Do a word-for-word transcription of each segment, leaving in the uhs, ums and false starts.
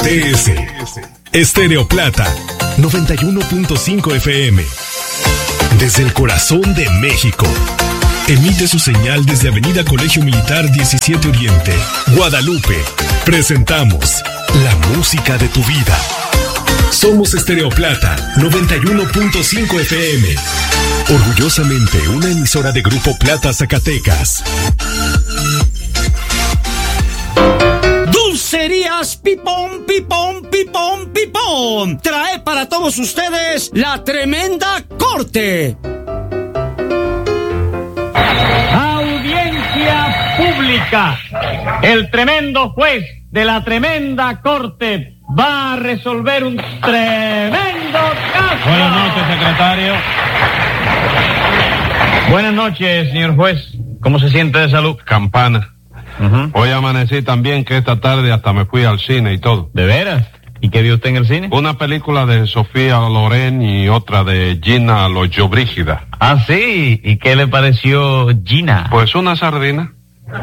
T S Estéreo Plata noventa y uno punto cinco F M. Desde el corazón de México. Emite su señal desde Avenida Colegio Militar diecisiete Oriente, Guadalupe. Presentamos la música de tu vida. Somos Estéreo Plata noventa y uno punto cinco F M. Orgullosamente una emisora de Grupo Plata Zacatecas. Dulcerías Pipón, Pipón, Pipón, Pipón trae para todos ustedes la tremenda corte. Audiencia pública. El tremendo juez de la tremenda corte va a resolver un tremendo caso. Buenas noches, secretario. Buenas noches, señor juez. ¿Cómo se siente de salud? Campana. Uh-huh. Hoy amanecí también que esta tarde hasta me fui al cine y todo. ¿De veras? ¿Y qué vio usted en el cine? Una película de Sofía Loren y otra de Gina Lollobrigida. Ah, sí. ¿Y qué le pareció Gina? Pues una sardina.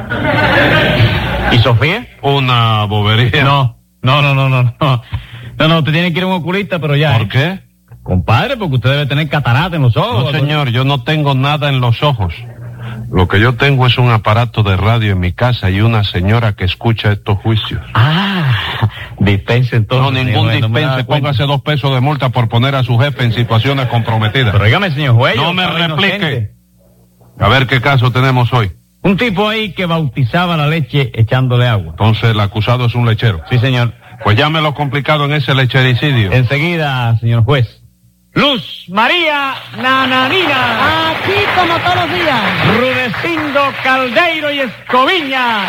¿Y Sofía? Una bobería. No, no, no, no, no. No, no, no usted tiene que ir a un oculista, pero ya. ¿Por ¿eh? qué? Compadre, porque usted debe tener catarata en los ojos. No, señor, yo no tengo nada en los ojos. Lo que yo tengo es un aparato de radio en mi casa y una señora que escucha estos juicios. Ah, dispense entonces. No, ningún señor, dispense. no Póngase dos pesos de multa por poner a su jefe en situaciones comprometidas. Pero dígame, señor juez. No yo me estaba replique. inocente. A ver qué caso tenemos hoy. Un tipo ahí que bautizaba la leche echándole agua. Entonces el acusado es un lechero. Sí, señor. Pues llámelo complicado en ese lechericidio. Enseguida, señor juez. Luz María Nananina. Aquí como todos los días. Rudecindo Caldeiro y Escoviña.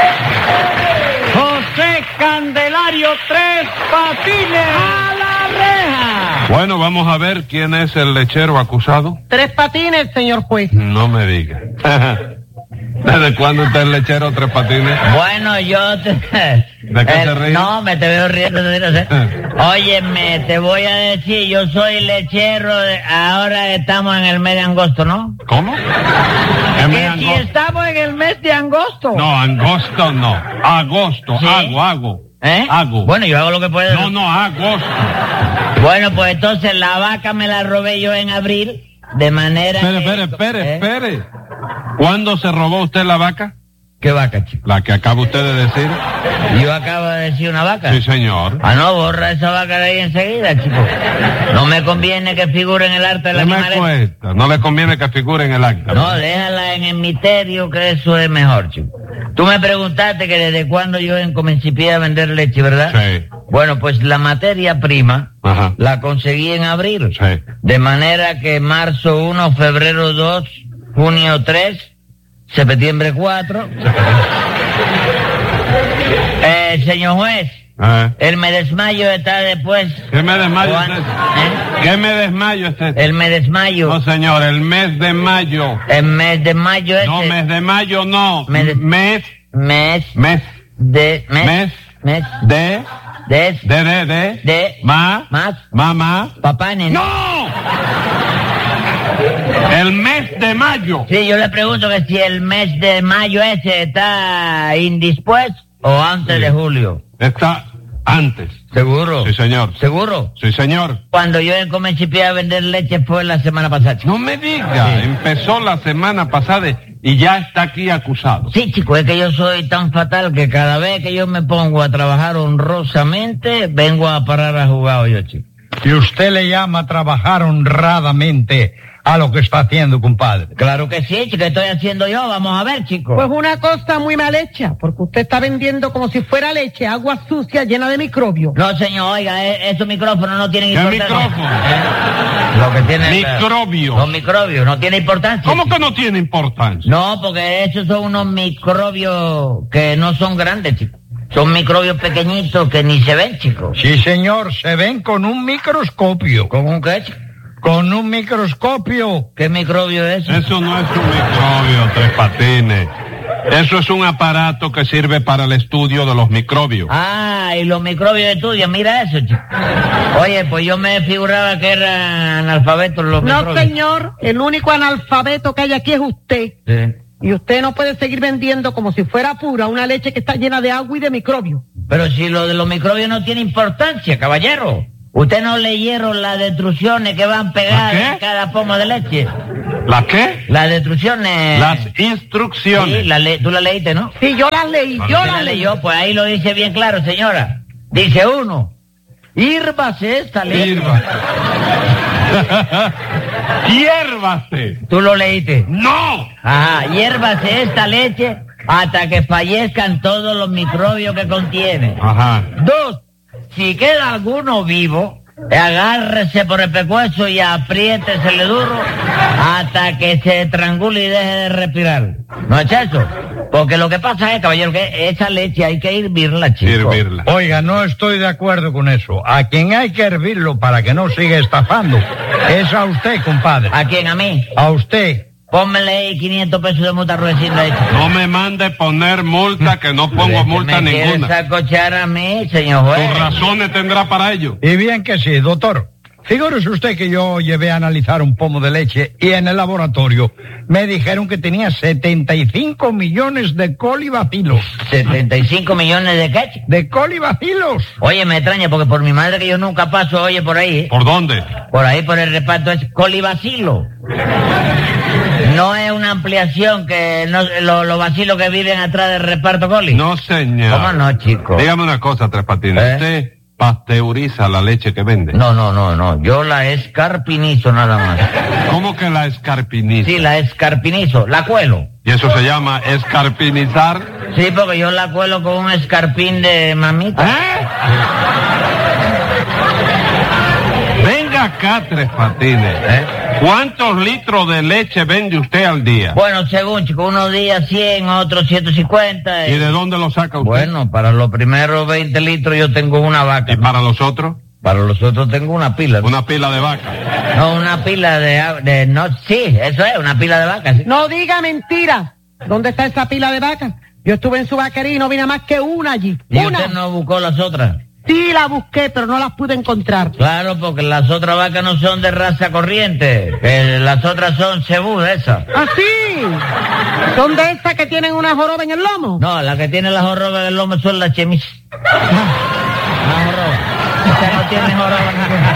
José Candelario Tres Patines. ¡A la reja! Bueno, vamos a ver quién es el lechero acusado. Tres Patines, señor juez. No me diga. ¿Desde cuándo usted es lechero Tres Patines? Bueno, yo te... ¿De qué eh, se ríe? No, me te veo riendo. No sé. Óyeme, te voy a decir, yo soy lechero, de, ahora estamos en el mes de agosto, ¿no? ¿Cómo? ¿Qué mes Que si angosto? estamos en el mes de agosto. No, agosto no. Agosto, ¿Sí? hago, hago. ¿Eh? Hago. Bueno, yo hago lo que puedo. No, no, agosto. Bueno, pues entonces la vaca me la robé yo en abril, de manera Espere, que... espere, espere, ¿Eh? espere. ¿Cuándo se robó usted la vaca? ¿Qué vaca, chico? La que acaba usted de decir. Yo acabo de decir una vaca. Sí, señor. Ah, no, borra esa vaca de ahí enseguida, chico. No me conviene que figure en el arte de la ¿Qué me animaleta. cuesta? No le conviene que figure en el acta. No, déjala en el misterio, que eso es mejor, chico. Tú me preguntaste que desde cuándo yo comencé a vender leche, ¿verdad? Sí. Bueno, pues la materia prima Ajá. la conseguí en abril. Sí. De manera que marzo uno, febrero dos, junio tres, septiembre cuatro. Eh, señor juez, Ajá. el me desmayo está después. ¿Qué me desmayo ¿Cuándo? usted? ¿Eh? ¿Qué me desmayo usted? El me desmayo. No, señor, el mes de mayo. El mes de mayo es. No, mes de mayo no. Me de- Mes, Mes. mes, De. Mes. mes, Mes. de, De. de, de, de, De. ma, Más. mamá. Papá, nene. ¡No! El mes de mayo. Sí, yo le pregunto que si el mes de mayo ese está indispuesto o antes Sí. de julio. Está antes. ¿Seguro? Sí, señor. ¿Seguro? Sí, señor. Cuando yo comencé a vender leche fue la semana pasada. No me diga, empezó la semana pasada y ya está aquí acusado. Sí, chico, es que yo soy tan fatal que cada vez que yo me pongo a trabajar honrosamente, vengo a parar a jugar yo, chico. Y usted le llama trabajar honradamente a lo que está haciendo, compadre. Claro que sí, chico, ¿qué estoy haciendo yo? Vamos a ver, chico. Pues una cosa muy mal hecha, porque usted está vendiendo como si fuera leche, agua sucia llena de microbios. No, señor, oiga, e- esos micrófonos no tienen ¿Qué importancia. micrófono? ¿Eh? Lo que tienen... Microbios. Los microbios, no tiene importancia. ¿Cómo chico. que no tiene importancia? No, porque esos son unos microbios que no son grandes, chico. Son microbios pequeñitos que ni se ven, chico. Sí, señor, se ven con un microscopio. ¿Con un qué, chico? Con un microscopio. ¿Qué microbio es? Eso no es un microbio, Tres Patines. Eso es un aparato que sirve para el estudio de los microbios. Ah, y los microbios de tuya, mira eso, chico. Oye, pues yo me figuraba que eran analfabetos los No, microbios. señor, el único analfabeto que hay aquí es usted. Sí. Y usted no puede seguir vendiendo como si fuera pura una leche que está llena de agua y de microbios. Pero si lo de los microbios no tiene importancia, caballero. ¿Usted no leyeron las destrucciones que van pegadas en cada pomo de leche? ¿Las qué? Las destrucciones... Las instrucciones. Sí, la le... tú las leíste, ¿no? Sí, yo las leí, yo ¿Usted las leí. leyó? Pues ahí lo dice bien claro, señora. Dice uno, hírvase esta leche. Hierva. Hiérvase. ¿Tú lo leíste? ¡No! Ajá, hiérvase esta leche hasta que fallezcan todos los microbios que contiene. Ajá. Dos, si queda alguno vivo, agárrese por el pescuezo y apriétesele duro hasta que se estrangule y deje de respirar. ¿No es eso? Porque lo que pasa es, caballero, que esa leche hay que hervirla, chico. Hervirla. Oiga, no estoy de acuerdo con eso. A quien hay que hervirlo para que no siga estafando es a usted, compadre. ¿A quién? ¿A mí? A usted. Pónmele ahí quinientos pesos de multa, Rudecindo. No me mande poner multa, que no pongo multa ¿Me ninguna. quieres acochar a mí, señor juez? Tus razones tendrá para ello. Y bien que sí, doctor. Figúrese usted que yo llevé a analizar un pomo de leche y en el laboratorio me dijeron que tenía setenta y cinco millones de colibacilos. ¿setenta y cinco millones de qué? ¿De colibacilos? Oye, me extraña porque por mi madre que yo nunca paso, oye, por ahí, ¿eh? ¿Por dónde? Por ahí, por el reparto es colibacilo. No es una ampliación que no, los lo vacilos que viven atrás del reparto coli. No, señor. ¿Cómo no, chico? Dígame una cosa, Tres Patines. ¿Eh? ¿Usted pasteuriza la leche que vende? No, no, no, no. Yo la escarpinizo nada más. ¿Cómo que la escarpiniza? Sí, la escarpinizo. La cuelo. ¿Y eso se llama escarpinizar? Sí, porque yo la cuelo con un escarpín de mamita. ¿Eh? Venga acá, Tres Patines. ¿Eh? ¿Cuántos litros de leche vende usted al día? Bueno, según, chico, unos días cien, otros ciento cincuenta. ¿Y de dónde lo saca usted? Bueno, para los primeros veinte litros yo tengo una vaca. ¿Y para los otros? Para los otros tengo una pila. Una pila de vaca. No, una pila de... a- de no, sí, eso es, una pila de vacas. Sí. No diga mentira. ¿Dónde está esa pila de vacas? Yo estuve en su vaquería y no vine más que una allí. ¿Y Una. usted no buscó las otras? Sí la busqué, pero no las pude encontrar. Claro, porque las otras vacas no son de raza corriente. Que las otras son cebú, esas. ¿Ah, sí? ¿Son de esas que tienen una joroba en el lomo? No, las que tienen las jorobas del lomo son las chemis. Las jorobas. Esas no tienen joroba ninguna.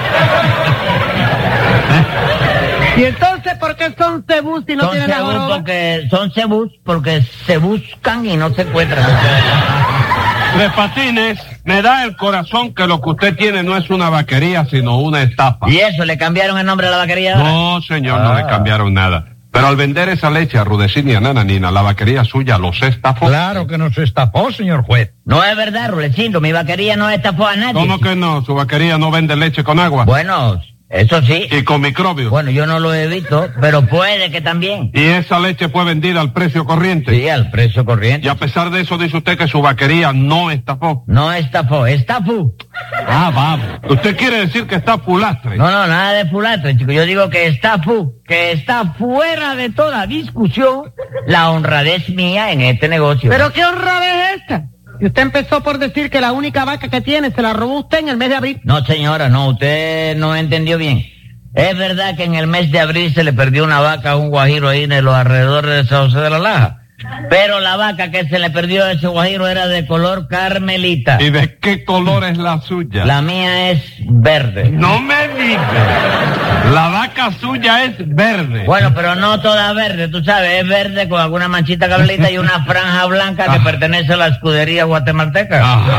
¿Y entonces por qué son cebús si no Son tienen la cebús joroba? porque son cebús porque se buscan y no se encuentran. Tres Patines, me da el corazón que lo que usted tiene no es una vaquería, sino una estafa. ¿Y eso? ¿Le cambiaron el nombre a la vaquería ahora? No, señor, no Ah. le cambiaron nada. Pero al vender esa leche a Rudecindo y a Nananina, la vaquería suya los estafó. Claro que nos estafó, señor juez. No es verdad, Rulecindo, mi vaquería no estafó a nadie. ¿Cómo que no? Su vaquería no vende leche con agua. Bueno, eso sí. Y con microbios. Bueno, yo no lo he visto, pero puede que también. Y esa leche fue vendida al precio corriente. Sí, al precio corriente. Y a pesar de eso dice usted que su vaquería no estafó. No estafó, estafó. Ah, vamos. ¿Usted quiere decir que está pulastre? No, no, nada de fulatre, chico. Yo digo que estafó, que está fuera de toda discusión la honradez mía en este negocio. ¿Pero qué honradez es esta? Y usted empezó por decir que la única vaca que tiene se la robó usted en el mes de abril. No, señora, no, usted no entendió bien. Es verdad que en el mes de abril se le perdió una vaca a un guajiro ahí en los alrededores de San José de la Laja. Pero la vaca que se le perdió a ese guajiro era de color carmelita. ¿Y de qué color es la suya? La mía es verde. No me diga. La vaca suya es verde. Bueno, pero no toda verde, tú sabes, es verde con alguna manchita carmelita y una franja blanca que Ah. pertenece a la escudería guatemalteca.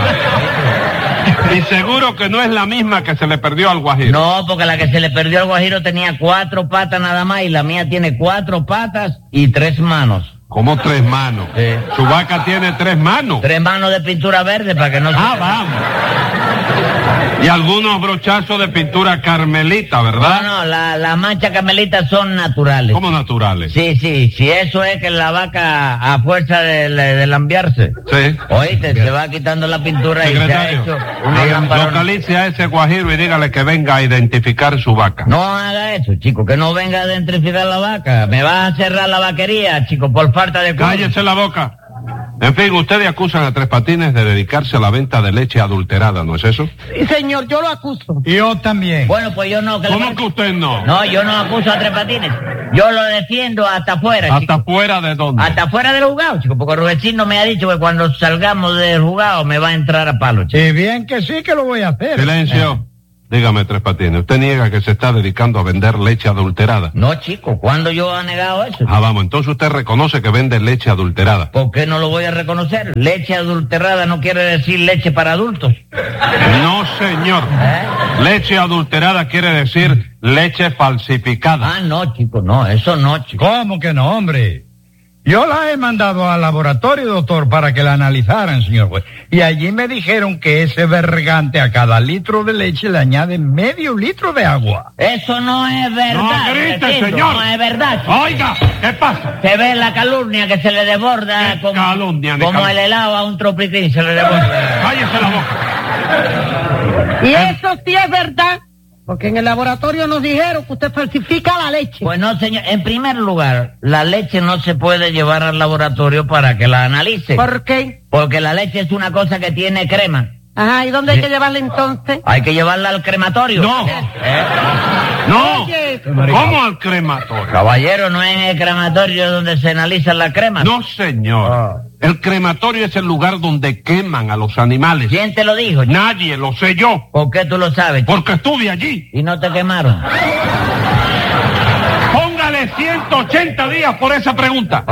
Ajá. Y seguro que no es la misma que se le perdió al guajiro. No, porque la que se le perdió al guajiro tenía cuatro patas nada más y la mía tiene cuatro patas y tres manos. Como tres manos. Sí. Su vaca tiene tres manos. Tres manos de pintura verde para que no se... Ah, vamos. Y algunos brochazos de pintura carmelita, No, ¿verdad? no, la- las manchas carmelitas son naturales. Como naturales. Sí, sí, sí, eso es que la vaca a fuerza de, de, de lambiarse. Sí. Oíste, se va quitando la pintura y se ha Secretario, hecho una lamparona. localice a ese guajiro y dígale que venga a identificar su vaca. No haga eso, chico, que no venga a identificar la vaca. Me vas a cerrar la vaquería, chico, por falta de... Cállese la boca. En fin, ustedes acusan a Tres Patines de dedicarse a la venta de leche adulterada, ¿no es eso? Sí, señor, yo lo acuso. Yo también. Bueno, pues yo no. Que ¿Cómo le... que usted no? No, yo no acuso a Tres Patines. Yo lo defiendo hasta afuera, ¿Hasta chico. fuera de dónde? Hasta afuera del juzgado, chico, porque Rudecindo me ha dicho que cuando salgamos del juzgado me va a entrar a palo, chico. Y bien que sí que lo voy a hacer. Silencio. Dígame, Tres Patines, ¿usted niega que se está dedicando a vender leche adulterada? No, chico, ¿cuándo yo he negado eso? Ah, vamos, entonces usted reconoce que vende leche adulterada. ¿Por qué no lo voy a reconocer? Leche adulterada no quiere decir leche para adultos. No, señor. ¿Eh? Leche adulterada quiere decir leche falsificada. Ah, no, chico, no, eso no, chico. ¿Cómo que no, hombre? Yo la he mandado al laboratorio, doctor, para que la analizaran, señor juez. Y allí me dijeron que ese vergante a cada litro de leche le añade medio litro de agua. Eso no es verdad. No grite, Rudecindo, señor. No es verdad, chico. Oiga, ¿qué pasa? Se ve la calumnia que se le desborda ¿Qué como, calumnia, ni como cal- el helado a un tropiquín se le desborda. Cállese la boca. Y eso sí es verdad, porque en el laboratorio nos dijeron que usted falsifica la leche. Pues no, señor. En primer lugar, la leche no se puede llevar al laboratorio para que la analice. ¿Por qué? Porque la leche es una cosa que tiene crema. Ajá, ¿y dónde hay que llevarla entonces? Hay que llevarla al crematorio. No. ¿Eh? No. Oye. ¿Cómo al crematorio? Caballero, no es en el crematorio donde se analizan las cremas. No, señor. Ah. El crematorio es el lugar donde queman a los animales. ¿Quién te lo dijo, chico? Nadie, lo sé yo. ¿Por qué tú lo sabes, chico? Porque estuve allí. Y no te quemaron. Póngale ciento ochenta días por esa pregunta.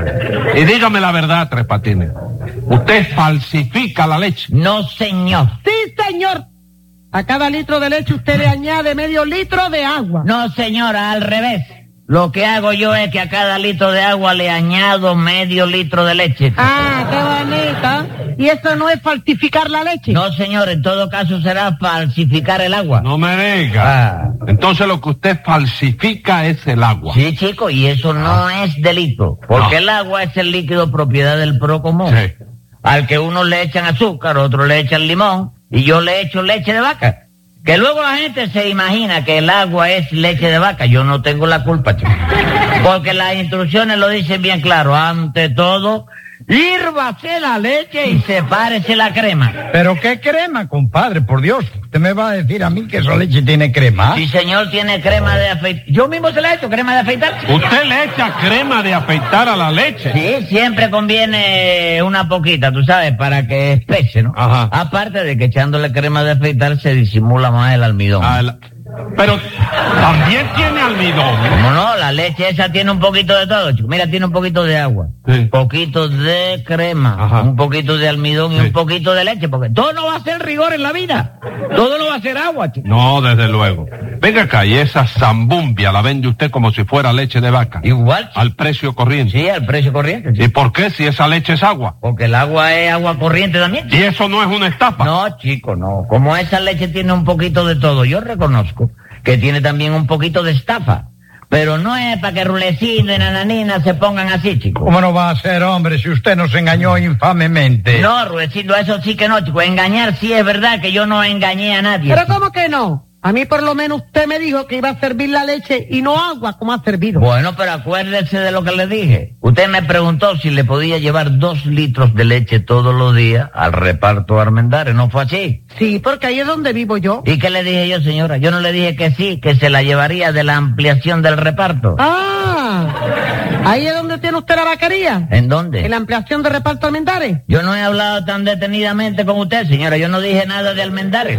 Y dígame la verdad, Tres Patines. Usted falsifica la leche. No, señor. Sí, señor. A cada litro de leche usted le añade medio litro de agua. No, señora, al revés. Lo que hago yo es que a cada litro de agua le añado medio litro de leche. Ah, qué bonita. ¿Y eso no es falsificar la leche? No, señor, en todo caso será falsificar el agua. No me diga. Ah. Entonces lo que usted falsifica es el agua. Sí, chico, y eso no es delito, porque No. el agua es el líquido propiedad del pro común. Sí. Al que uno le echan azúcar, otro le echan limón, y yo le echo leche de vaca. Que luego la gente se imagina que el agua es leche de vaca. Yo no tengo la culpa, chico. Porque las instrucciones lo dicen bien claro. Ante todo, hírvase la leche y sepárese la crema. ¿Pero qué crema, compadre? Por Dios, usted me va a decir a mí que esa leche tiene crema. Si señor tiene crema de afeitar. Yo mismo se la he hecho, crema de afeitar. Usted le echa crema de afeitar a la leche. Sí, siempre conviene una poquita, tú sabes, para que espese, ¿no? Ajá. Aparte de que echándole crema de afeitar se disimula más el almidón. Ah, la- Pero también tiene almidón. ¿Cómo no? La leche esa tiene un poquito de todo, chico. Mira, tiene un poquito de agua, Sí. un poquito de crema, Ajá. un poquito de almidón y Sí. un poquito de leche, porque todo no va a ser rigor en la vida. Todo no va a ser agua, chico. No, desde luego. Venga acá, y esa zambumbia la vende usted como si fuera leche de vaca. Igual, chico. Al precio corriente. Sí, al precio corriente, chico. ¿Y por qué si esa leche es agua? Porque el agua es agua corriente también, chico. Y eso no es una estafa. No, chico, no. Como esa leche tiene un poquito de todo, yo reconozco que tiene también un poquito de estafa. Pero no es para que Rulecindo y Nananina se pongan así, chico. ¿Cómo no va a ser, hombre, si usted nos engañó infamemente? No, Rulecindo, eso sí que no, chico. Engañar sí es verdad que yo no engañé a nadie. ¿Pero cómo que no? A mí por lo menos usted me dijo que iba a servir la leche y no agua como ha servido. Bueno, pero acuérdese de lo que le dije. Usted me preguntó si le podía llevar dos litros de leche todos los días al reparto Armendáriz. ¿No fue así? Sí, porque ahí es donde vivo yo. ¿Y qué le dije yo, señora? Yo no le dije que sí, que se la llevaría de la ampliación del reparto. Ah, ahí es donde tiene usted la vaquería. ¿En dónde? En la ampliación de reparto Almendares. Yo no he hablado tan detenidamente con usted, señora. Yo no dije nada de Almendares.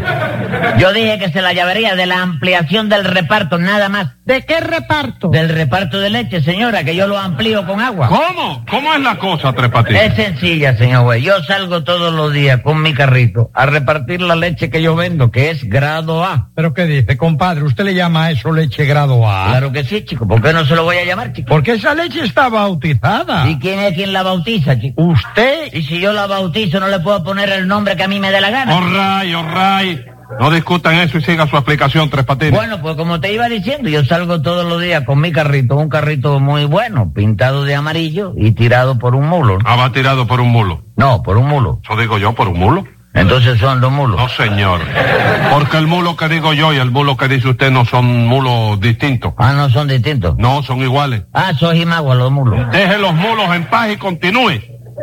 Yo dije que se la llevaría de la ampliación del reparto, nada más. ¿De qué reparto? Del reparto de leche, señora, que yo lo amplío con agua. ¿Cómo? ¿Cómo es la cosa, Tres Patines? Es sencilla, señor güey. Yo salgo todos los días con mi carrito a repartir la leche que yo vendo, que es grado A. ¿Pero qué dice, compadre? ¿Usted le llama a eso leche grado A? Claro que sí, chico. ¿Por qué no se lo voy a llamar, chico? Porque esa leche está bautizada. ¿Y quién es quien la bautiza, chico? ¿Usted? Y si yo la bautizo, no le puedo poner el nombre que a mí me dé la gana. All right, all right. No discutan eso y siga su explicación, Tres Patines. Bueno, pues como te iba diciendo, yo salgo todos los días con mi carrito, un carrito muy bueno, pintado de amarillo y tirado por un mulo. Ah, va tirado por un mulo. No, por un mulo. Eso digo yo, por un mulo. Entonces son dos mulos. No, señor. Porque el mulo que digo yo y el mulo que dice usted no son mulos distintos. Ah, no son distintos. No, son iguales. Ah, soy Jimagua, los mulos. Deje los mulos en paz y continúe.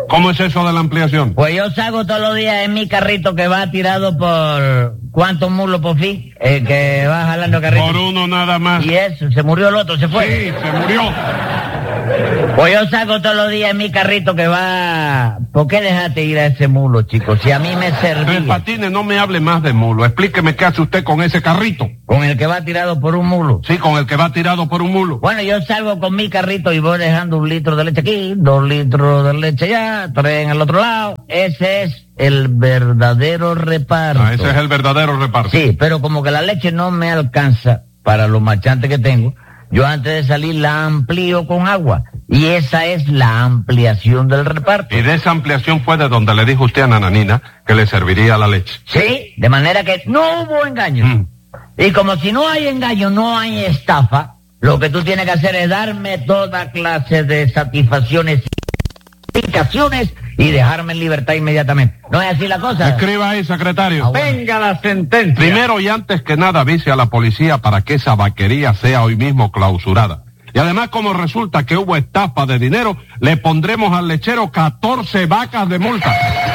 ¿Cómo es eso de la ampliación? Pues yo salgo todos los días en mi carrito que va tirado por... ¿Cuántos mulos por fin? El que va jalando carrito. Por uno nada más. Y eso, se murió el otro, se fue. Sí, se murió. Pues yo salgo todos los días en mi carrito que va... ¿Por qué dejaste ir a ese mulo, chicos? Si a mí me servía. Tres Patines, no me hable más de mulo. Explíqueme qué hace usted con ese carrito. Con el que va tirado por un mulo. Sí, con el que va tirado por un mulo. Bueno, yo salgo con mi carrito y voy dejando un litro de leche aquí, dos litros de leche allá, tres en el otro lado. Ese es el verdadero reparto. Ah, ese es el verdadero reparto. Sí, pero como que la leche no me alcanza para los marchantes que tengo, yo antes de salir la amplío con agua. Y esa es la ampliación del reparto. Y de esa ampliación fue de donde le dijo usted a Nananina que le serviría la leche. Sí, de manera que no hubo engaño. Mm. Y como si no hay engaño, no hay estafa, lo que tú tienes que hacer es darme toda clase de satisfacciones y indicaciones y dejarme en libertad inmediatamente. ¿No es así la cosa? Escriba ahí, secretario. Ah, bueno. Venga la sentencia. Primero y antes que nada avise a la policía para que esa vaquería sea hoy mismo clausurada. Y además, como resulta que hubo estafa de dinero, le pondremos al lechero catorce vacas de multa.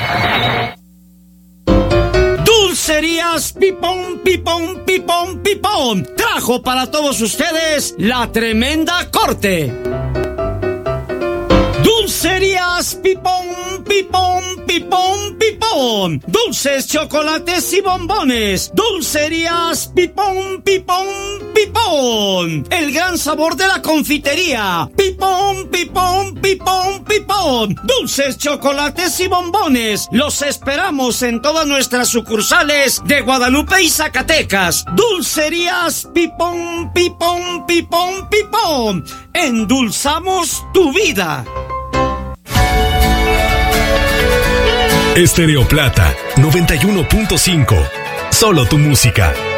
Dulcerías Pipón, Pipón, Pipón, Pipón trajo para todos ustedes la tremenda corte. Dulcerías Pipón, Pipón, Pipón, Pipón. Dulces, chocolates y bombones. Dulcerías Pipón, Pipón, Pipón. El gran sabor de la confitería. Pipón, Pipón, Pipón, Pipón. Dulces, chocolates y bombones. Los esperamos en todas nuestras sucursales de Guadalupe y Zacatecas. Dulcerías Pipón, Pipón, Pipón, Pipón. Endulzamos tu vida. Stereo Plata noventa y uno punto cinco. Solo tu música.